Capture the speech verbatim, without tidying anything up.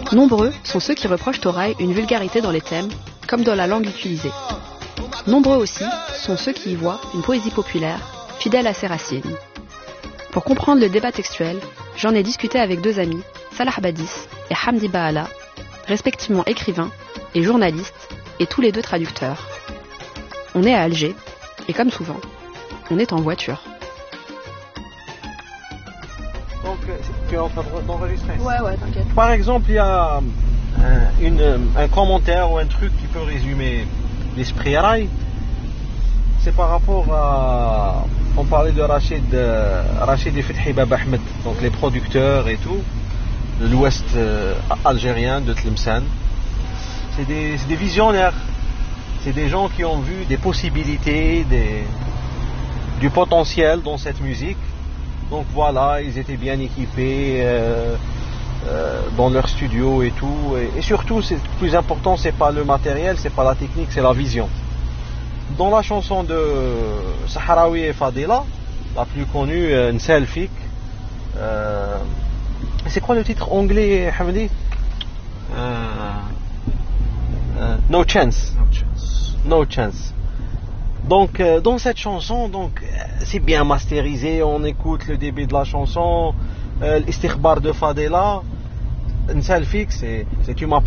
Nombreux sont ceux qui reprochent au rail une vulgarité dans les thèmes, comme dans la langue utilisée. Nombreux aussi sont ceux qui y voient une poésie populaire, fidèle à ses racines. Pour comprendre le débat textuel, j'en ai discuté avec deux amis, Salah Badis et Hamdi Baala, respectivement écrivains et journalistes, et tous les deux traducteurs. On est à Alger, et comme souvent, on est en voiture. Donc, tu es en train d'enregistrer? Ouais, ouais, t'inquiète. Par exemple, il y a un, une, un commentaire ou un truc qui peut résumer l'esprit rail. C'est par rapport à... On parlait de Rachid, euh, Rachid et Fethi Bab Ahmed, donc les producteurs et tout, de l'ouest euh, algérien, de Tlemcen. C'est des, c'est des visionnaires. C'est des gens qui ont vu des possibilités, des, du potentiel dans cette musique. Donc voilà, ils étaient bien équipés euh, euh, dans leur studio et tout. Et, et surtout, c'est, le plus important, c'est pas le matériel, c'est pas la technique, c'est la vision. Dans la chanson de Sahraoui et Fadila, la plus connue, Nsal Fik, euh, c'est quoi le titre anglais, Hamdi? euh, euh, No Chance. No chance. No Chance. Donc, euh, dans cette chanson, donc, c'est bien masterisé, on écoute le début de la chanson, euh, l'istikhbar de Fadila, Nsal Fik, c'est, c'est tu m'as